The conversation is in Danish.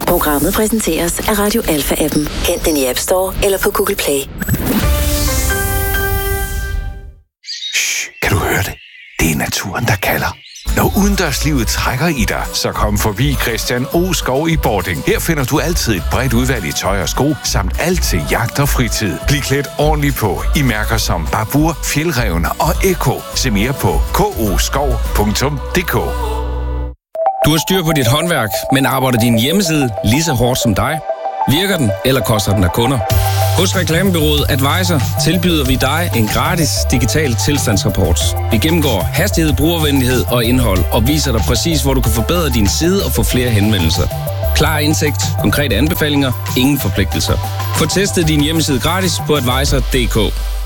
Programmet præsenteres af Radio Alpha-appen. Hent den i App Store eller på Google Play. Kan du høre det? Det er naturen, der kalder. Når udendørslivet trækker i dig, så kom forbi Christian O. Skov i Bording. Her finder du altid et bredt udvalg i tøj og sko, samt alt til jagt og fritid. Bliv klædt ordentligt på i mærker som Babur, Fjeldrevne og Eko. Se mere på koskov.dk. Du har styr på dit håndværk, men arbejder din hjemmeside lige så hårdt som dig? Virker den, eller koster den af kunder? Hos Reklamebureauet Advisor tilbyder vi dig en gratis digital tilstandsrapport. Vi gennemgår hastighed, brugervenlighed og indhold og viser dig præcis, hvor du kan forbedre din side og få flere henvendelser. Klar indsigt, konkrete anbefalinger, ingen forpligtelser. Få testet din hjemmeside gratis på advisor.dk.